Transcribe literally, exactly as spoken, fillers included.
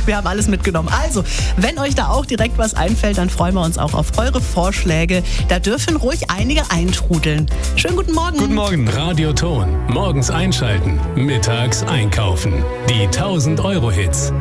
Wir haben alles mitgenommen. Also, wenn euch da auch direkt was einfällt, dann freuen wir uns auch auf eure Vorschläge. Da dürfen ruhig einige eintrudeln. Schönen guten Morgen. Guten Morgen. Radioton. Morgens einschalten, mittags einkaufen. Die tausend Euro Hits.